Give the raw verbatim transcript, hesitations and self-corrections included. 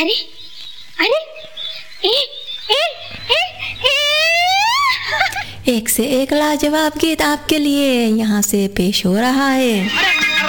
अरे अरे ए, ए, ए, ए। एक से एक लाजवाब गीत आपके लिए यहाँ से पेश हो रहा है।